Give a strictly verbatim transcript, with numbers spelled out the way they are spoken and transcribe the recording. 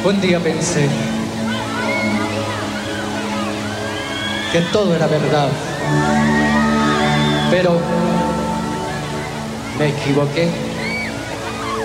Un día pensé que todo era verdad, pero me equivoqué.